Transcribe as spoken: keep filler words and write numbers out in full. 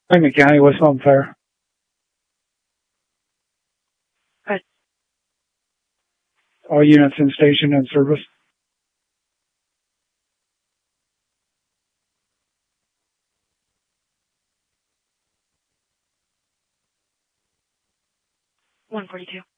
Lincoln County, West Home Fair. Good. All units in station and service. one forty-two.